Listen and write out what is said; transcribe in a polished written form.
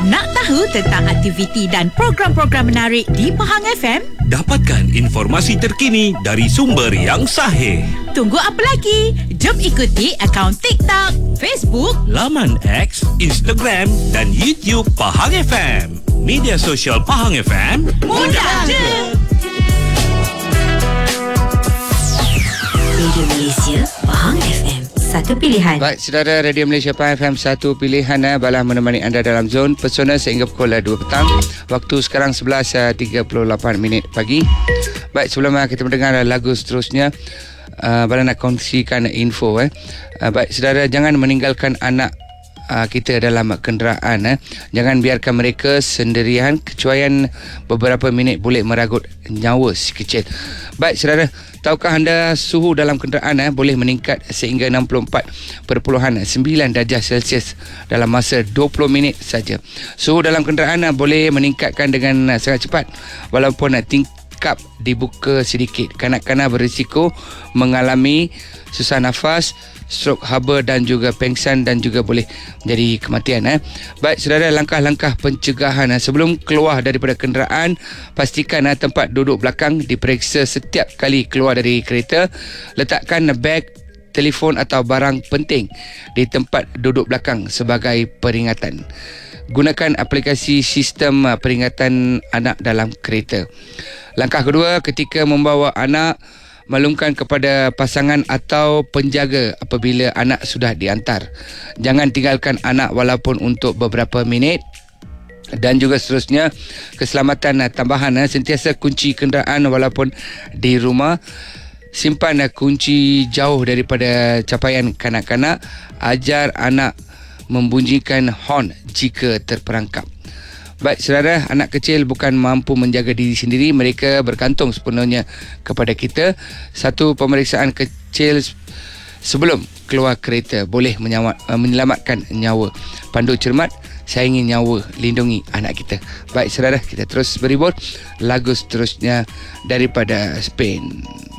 Nak tahu tentang aktiviti dan program-program menarik di Pahang FM? Dapatkan informasi terkini dari sumber yang sahih. Tunggu apa lagi? Jom ikuti akaun TikTok, Facebook, laman X, Instagram dan YouTube Pahang FM. Media sosial Pahang FM, mudah je. Radio Malaysia Pahang FM, satu pilihan. Baik, saudara, Radio Malaysia Pahang FM, satu pilihan. Balah menemani anda dalam zon pesona sehingga pukul 2 petang. Waktu sekarang 11.38 pagi. Baik, sebelum kita mendengar lagu seterusnya, Bala nak kongsikan info. Baik, saudara, jangan meninggalkan anak kita dalam kenderaan. Jangan biarkan mereka sendirian. Kecuaian beberapa minit boleh meragut nyawa si kecil. Baik, saudara, tahukah anda suhu dalam kenderaan boleh meningkat sehingga 64.9 darjah Celsius dalam masa 20 minit saja. Suhu dalam kenderaan boleh meningkatkan dengan sangat cepat walaupun tingkap dibuka sedikit. Kanak-kanak berisiko mengalami susah nafas, strok haba dan juga pengsan dan juga boleh menjadi kematian. Baik, saudara, langkah-langkah pencegahan. Sebelum keluar daripada kenderaan, pastikan tempat duduk belakang diperiksa setiap kali keluar dari kereta. Letakkan beg, telefon atau barang penting di tempat duduk belakang sebagai peringatan. Gunakan aplikasi sistem peringatan anak dalam kereta. Langkah kedua, ketika membawa anak, maklumkan kepada pasangan atau penjaga apabila anak sudah diantar. Jangan tinggalkan anak walaupun untuk beberapa minit. Dan juga seterusnya, keselamatan tambahan, sentiasa kunci kenderaan walaupun di rumah. Simpan kunci jauh daripada capaian kanak-kanak. Ajar anak membunyikan horn jika terperangkap. Baik, saudara, anak kecil bukan mampu menjaga diri sendiri. Mereka bergantung sepenuhnya kepada kita. Satu pemeriksaan kecil sebelum keluar kereta boleh menyelamatkan nyawa. Pandu cermat, sayangi nyawa, lindungi anak kita. Baik, saudara, kita terus berhibur. Lagu seterusnya daripada Spain.